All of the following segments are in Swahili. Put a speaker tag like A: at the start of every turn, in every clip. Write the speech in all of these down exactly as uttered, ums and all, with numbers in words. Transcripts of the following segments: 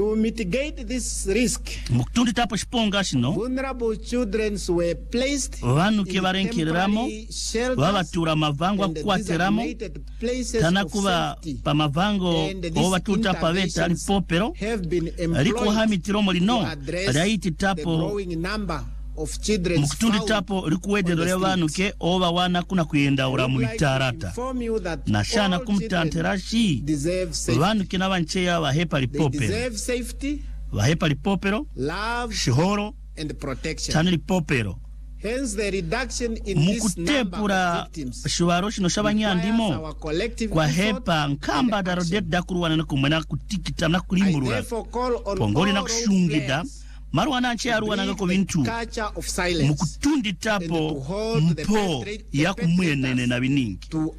A: To mitigate this risk,
B: mukutundi tapo shiponga shino
A: vulnerable children were placed
B: vanu ke barenkereramo babatura mavango akwateramo tanakuba pa mavango obatuta paveta ali popero aliko hamitiro molino raiti tapo mukutundi tapo likuwederere vanu ke oba wana kuna kuyenda ura muitarata na shana kumtanterashi vanu ke nabancheya vahepa lipopero vahepa lipopero shihoro tani lipopero.
A: Hence the reduction in
B: mukutepura shwaro shino shabanyandimo kwa hepa nkamba darodet dakuruwana nakumena kutikita na kulimurura pongoli na kushungida marwana nche aruwana ngako bintu mukutundi tapo mpo ya kumwenene na biningi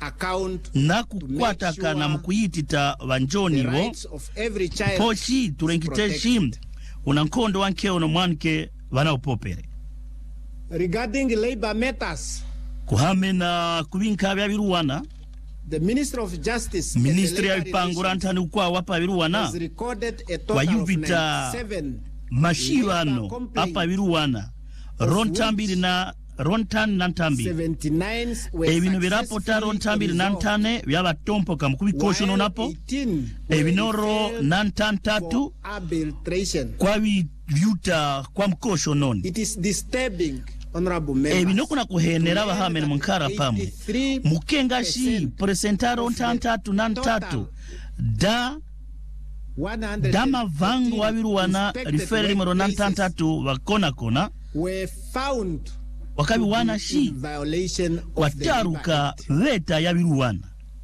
B: na kukwataka na mukuyitita vanjoni wo pochi turenkiteshi unankondo wanke ono mwanke wana upopere.
A: Regarding labor matters,
B: kuhamena kubinka bya biruwana,
A: the Minister of Justice,
B: Ministry ya Ipangura ntani kwa wapa biruwana, kwa yubita mashivano apa biruwana, rontambiri na rontan nantambiri. Ebino birapota rontambiri nantane, byaba tompo kamukubikosho nonapo, ebinoro nantantatu, kwa vyuta kwa mkosho noni.
A: It is disturbing, honorable members.
B: Ebino kuna kuhenera bahamene munkara pamu. Mukenga shi presentaro ntantatu nantatu. Da dama vangu wabiruwana riferi mero nantantatu wakona kona.
A: Were found
B: wakabi wana shi wataruka veta ya biruwana.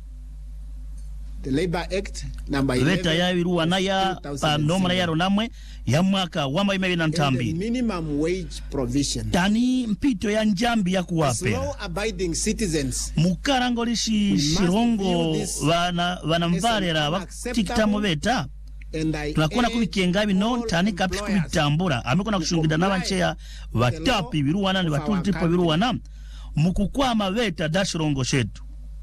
A: The Labor Act number eleven
B: veta ya biruwana ya pa nomra ya ronamwe ya mwaka wama imewe na ntambi
A: minimum wage provision
B: tani mpito ya njambi ya kuwape
A: law abiding citizens
B: mukarangolishi shirongo wana wana mvarera wakitikita muveta tunakona kubikenga bino tani kapish kubitambura amekona kushungida n'abancheya batapi biruwana ni batulitipo biruwana mukukwama veta dashirongo shetu.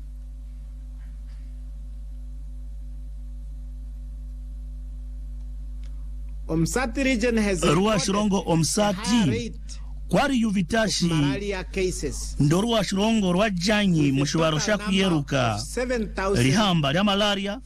A: Omsati region has
B: Rua Shirongo Omsati kwari yuvitashi ndoruwa Shirongo rwa janyi mushibaro shakuyeruka rihamba rya malaria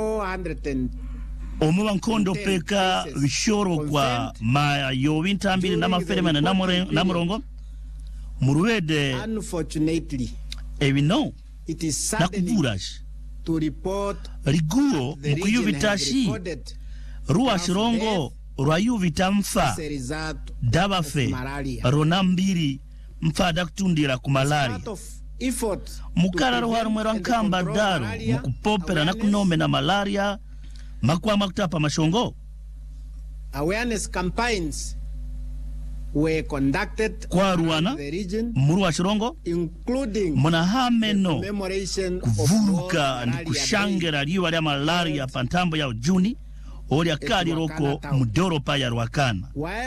B: omuba nkondo peka bishoro kwa mayo bintambiri n'amaferemana namurongo muruwede
A: unfortunately
B: ebino
A: it is
B: sad
A: to report
B: riguo mukuyuvitashi Rua Shirongo rwayuvita mfa dabafe ronambiri mfa dakutundira ku malaria mukara ruharumwe rankamba daru mukupopera na kunome na malaria makwa makutapa mashongo.
A: Awareness campaigns were conducted
B: kwa ruwana murua Shirongo
A: including
B: munahameno kuvuruka ni kushangera liwa ya malaria pantambo ya ujuni Oria kari roko mudoro pa ya Rwakana.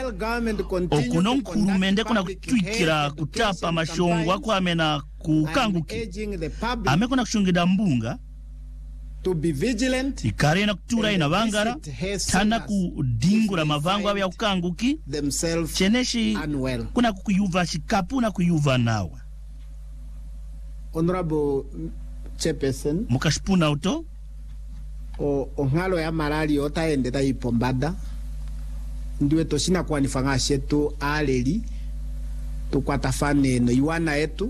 B: Okuno nkurumende kuna kutwikira kutapa mashongo kwa amena kukanguki. Ame kuna kushungida mbunga.
A: To be vigilant.
B: Ikare na kutura ina vangara. Tana kudingura mavangu ya kukanguki. Cheneshi kuna kukuyuva shikapu na kuyuva nawa.
A: Honorable Chairperson.
B: Mukashipuna uto.
A: O ongalo ya malaria otaendeta ipombada ndiwe toshina kwa nifanga shetu aleli tukwatafane no iwana etu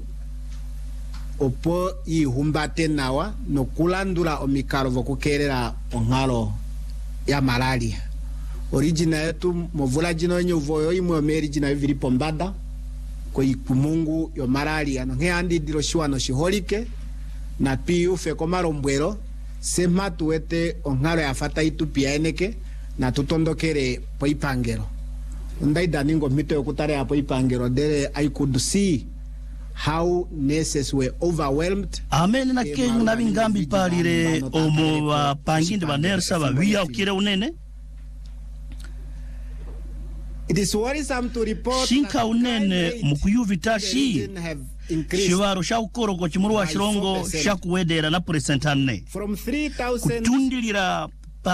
A: opo ihumbate nawa no kulandula omikaro vokukerera ongalo ya malaria origina etu movula jino nye uvoyo imwe omerigina viviri pombada kwa ikumungu yo malaria no ngeandi dilo shiwa no shiholike na piu fekomaro mbwero sema tuwete ongalo ya fata itu pia eneke na tutondokere po ipangero ndaida ningo mito yokutare hapo ipangero there I could see how nurses were overwhelmed.
B: Amen na kengu na bingambi palire omo wa panginde ba nersa ba via ukire unene.
A: It is worrisome to report
B: shinka unene mukuyuvitashi shiwaro shaukoro kwa chimuru wa Shirongo shakuwedera na presentane
A: from three thousand
B: kutundilira